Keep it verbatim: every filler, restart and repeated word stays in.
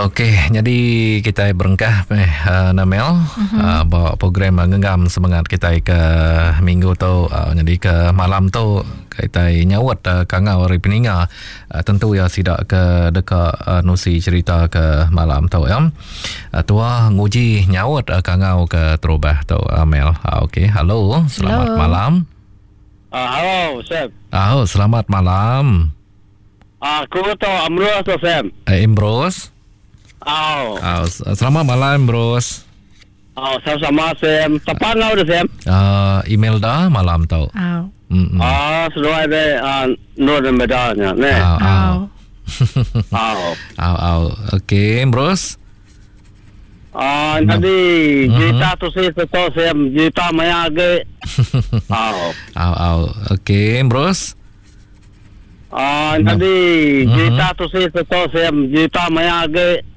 Okey, jadi kita berengkah eh uh, Namel uh-huh. uh, bawa program uh, ngengam semangat kita ke minggu tu uh, jadi ke malam tu kita nyawat uh, kangau hari peninga uh, tentu ya sidak ke dekat uh, nusi cerita ke malam tu ya. Uh, tua nguji nyawat uh, kangau ke terubah tu uh, Mel. Uh, Okey, halo, selamat Hello. malam. Uh, halo, Sam. Ah, oh, selamat malam. Aku tu Amrus tu, Sam. Uh, Imros. Oh. Oh, selamat malam, Bros. Oh, sama-sama, Sam. Tepat kau tu, Sam. Uh, email dah malam tau. Au. Mm-mm. Ah, sudah ada uh, nur dan medalnya, ne? Au, au. Oh. Au, au. Okey, Bros. Ah, nanti jita tu sih tu, Sam. Jita maya ke. Oh. Au, au. Okey, Bros. Ah, nanti jita tu sih tu, Sam. Jita maya ke.